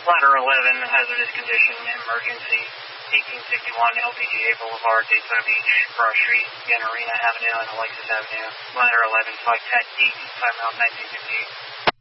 Ladder 11, hazardous condition, emergency, 1861 LPGA Boulevard, Daytona Beach, Cross Street, Arena Avenue, and Alexis Avenue. Ladder 11, flight 10, timeout 1958.